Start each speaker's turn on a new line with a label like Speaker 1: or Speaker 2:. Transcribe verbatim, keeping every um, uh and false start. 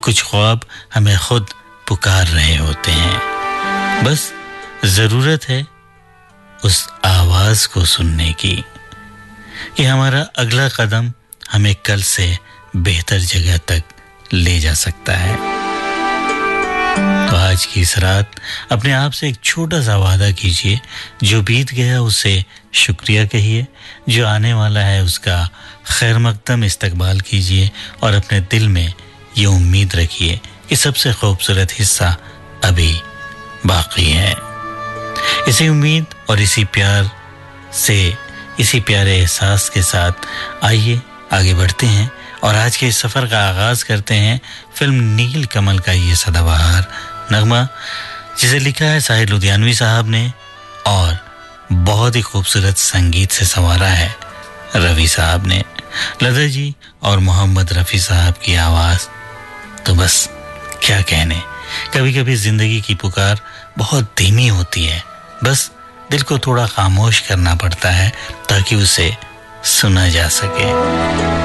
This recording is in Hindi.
Speaker 1: कुछ ख्वाब हमें खुद पुकार रहे होते हैं। बस ज़रूरत है उस आवाज़ को सुनने की कि हमारा अगला कदम हमें कल से बेहतर जगह तक ले जा सकता है। तो आज की इस रात अपने आप से एक छोटा सा वादा कीजिए, जो बीत गया उसे शुक्रिया कहिए, जो आने वाला है उसका खैर मकदम इस्तकबाल कीजिए और अपने दिल में ये उम्मीद रखिए कि सबसे खूबसूरत हिस्सा अभी बाकी है। इसी उम्मीद और इसी प्यार से, इसी प्यारे एहसास के साथ आइए आगे बढ़ते हैं और आज के इस सफ़र का आगाज़ करते हैं फिल्म नील कमल का ये सदाबहार नगमा, जिसे लिखा है साहिर लुधियानवी साहब ने और बहुत ही खूबसूरत संगीत से संवारा है रवि साहब ने। लता जी और मोहम्मद रफ़ी साहब की आवाज़, तो बस क्या कहने। कभी कभी ज़िंदगी की पुकार बहुत धीमी होती है, बस दिल को थोड़ा खामोश करना पड़ता है ताकि उसे सुना जा सके।